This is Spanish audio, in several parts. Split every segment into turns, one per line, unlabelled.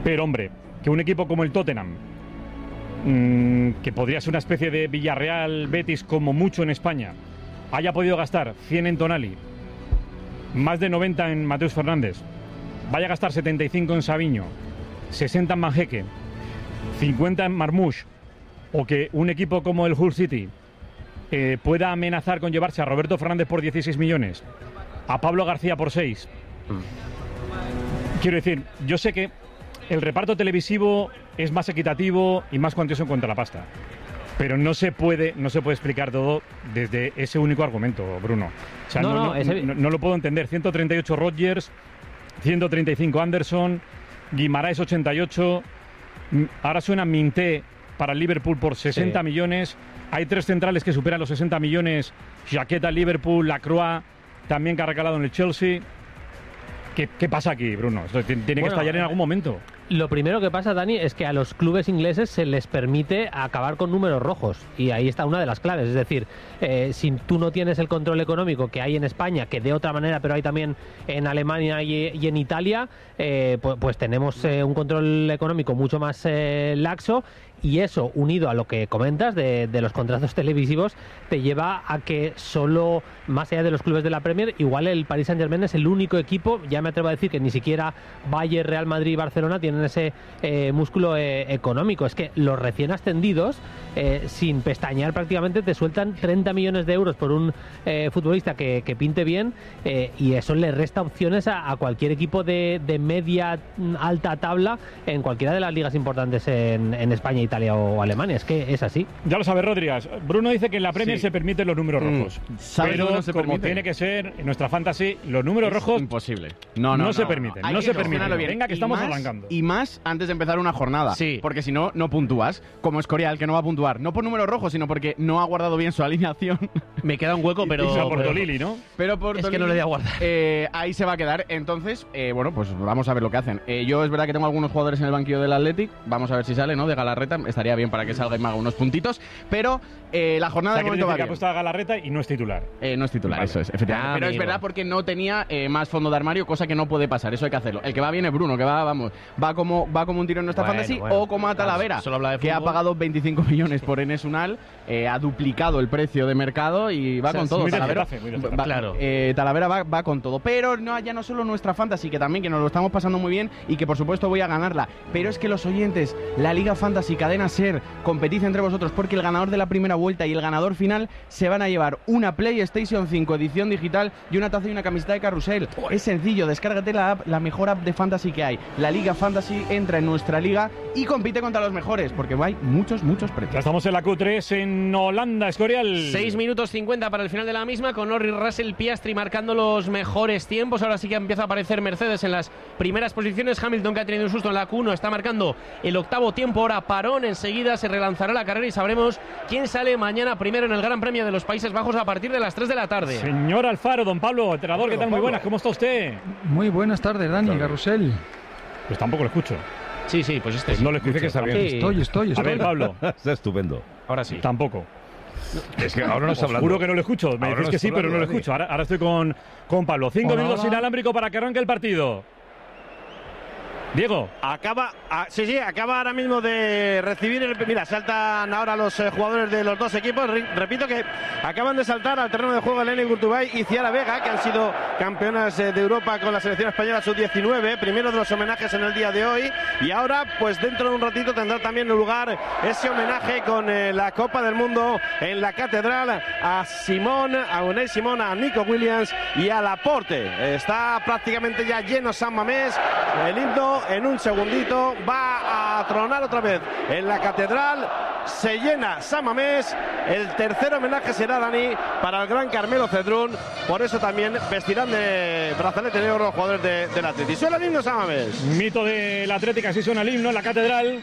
Pero hombre, que un equipo como el Tottenham, que podría ser una especie de Villarreal, Betis como mucho en España, haya podido gastar 100 en Tonali, más de 90 en Mateus Fernández, vaya a gastar 75 en Savinho, 60 en Manjeque, 50 en Marmoush, o que un equipo como el Hull City pueda amenazar con llevarse a Roberto Fernández por 16 millones, a Pablo García por 6. Quiero decir, yo sé que el reparto televisivo es más equitativo y más cuantioso en cuanto a la pasta, pero no se puede explicar todo desde ese único argumento, Bruno. O sea, no lo puedo entender. 138 Rodgers, 135 Anderson, Guimaraes 88, ahora suena Minté para el Liverpool por 60 millones. Hay 3 centrales que superan los 60 millones. Jaqueta, Liverpool, Lacroix, también que ha recalado en el Chelsea. ¿Qué pasa aquí, Bruno? Esto tiene que estallar en algún momento.
Lo primero que pasa, Dani, es que a los clubes ingleses se les permite acabar con números rojos. Y ahí está una de las claves. Es decir, si tú no tienes el control económico que hay en España, que de otra manera, pero hay también en Alemania y en Italia, pues tenemos un control económico mucho más laxo. Y eso, unido a lo que comentas de los contratos televisivos, te lleva a que solo, más allá de los clubes de la Premier, igual el Paris Saint-Germain es el único equipo, ya me atrevo a decir que ni siquiera Bayern, Real Madrid y Barcelona tienen ese músculo económico. Es que los recién ascendidos, sin pestañear prácticamente, te sueltan 30 millones de euros por un futbolista que pinte bien, y eso le resta opciones a cualquier equipo de media alta tabla en cualquiera de las ligas importantes en España, Italia o Alemania. Es que es así.
Ya lo sabes, Rodríguez. Bruno dice que en la Premier se permiten los números rojos. Pero
no se
como
permite.
Tiene que ser en nuestra fantasy, los números rojos
imposible.
No se permiten. No se permiten.
Bien.
Venga, que estamos arrancando.
Y más antes de empezar una jornada.
Sí.
Porque si no, no puntúas. Como Escorial, que no va a puntuar. No por números rojos, sino porque no ha guardado bien su alineación.
Me queda un hueco, pero...
Y por Tolili, ¿no?
Pero por
es que no le voy a guardar.
Ahí se va a quedar. Entonces, bueno, pues vamos a ver lo que hacen. Yo es verdad que tengo algunos jugadores en el banquillo del Athletic. Vamos a ver si sale, ¿no? De Galarreta. Estaría bien para que salga y me haga unos puntitos. Pero la jornada de momento va
que
bien.
ha puesto a Galarreta y no es titular.
No es titular,
Vale.
eso es, efectivamente. Pero es verdad porque no tenía más fondo de armario, cosa que no puede pasar. Eso hay que hacerlo. El que va bien es Bruno, que va como un tiro en nuestra fantasy, o como a Talavera, que ha pagado 25 millones por Enes Unal, ha duplicado el precio de mercado y va con todo. Talavera va con todo. Pero no, ya no solo nuestra fantasy, que también que nos lo estamos pasando muy bien y que por supuesto voy a ganarla. Pero es que los oyentes, la Liga Fantasy, Cadena Ser, competid entre vosotros, porque el ganador de la primera vuelta y el ganador final se van a llevar una PlayStation 5 edición digital y una taza y una camiseta de Carrusel. Es sencillo, descárgate la app, la mejor app de fantasy que hay. La Liga Fantasy, entra en nuestra liga y compite contra los mejores, porque hay muchos precios.
Ya estamos en la Q3 en Holanda, Escorial.
6 minutos 50 para el final de la misma, con Norris, Russell, Piastri marcando los mejores tiempos. Ahora sí que empieza a aparecer Mercedes en las primeras posiciones. Hamilton, que ha tenido un susto en la Q1, está marcando el octavo tiempo. Ahora parón, enseguida se relanzará la carrera y sabremos quién sale mañana primero en el Gran Premio de los Países Bajos a partir de las 3 de la tarde.
Señor Alfaro, don Pablo, entrenador, ¿qué tal? Muy buenas, ¿cómo está usted?
Muy buenas tardes, Dani, Carrusel.
Pues tampoco lo escucho.
Sí, pues este
no le escucho.
Que está bien.
Estoy.
A ver, Pablo.
Está estupendo.
Ahora sí.
Tampoco.
Es que ahora no está hablando.
Juro que no lo escucho. Me
Ahora
dices
no
que sí,
está
pero no lo
hablando,
escucho. Ahora estoy con Pablo. 5 minutos inalámbrico para que arranque el partido. Diego.
Acaba ahora mismo de recibir mira, saltan ahora los jugadores de los dos equipos. Repito que acaban de saltar al terreno de juego Eleni Gurtubay y Ciara Vega, que han sido campeonas de Europa con la selección española sub-19, primero de los homenajes en el día de hoy, y ahora pues dentro de un ratito tendrá también lugar ese homenaje con la Copa del Mundo en la Catedral a Unai Simón, a Nico Williams y a Laporte. Está prácticamente ya lleno San Mamés. El himno en un segundito va a tronar otra vez en la Catedral. Se llena San Mamés. El tercer homenaje será, Dani, para el gran Carmelo Cedrún. Por eso también vestirán de brazalete negro los jugadores del Atleti. Suena el himno San Mamés.
Mito de la Atlética, así suena el himno en la Catedral.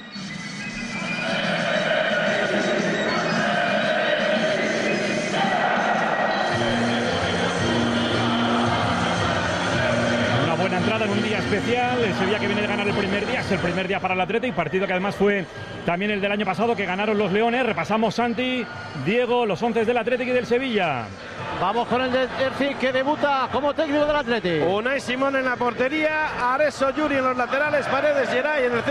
Buena entrada en un día especial, el Sevilla que viene de ganar el primer día, es el primer día para el Athletic, partido que además fue también el del año pasado, que ganaron los Leones. Repasamos, Santi, Diego, los 11 del Athletic y del Sevilla.
Vamos con el Ercik, que debuta como técnico del Athletic.
Unai Simón en la portería, Areso Yuri en los laterales, Paredes, Geray en el centro.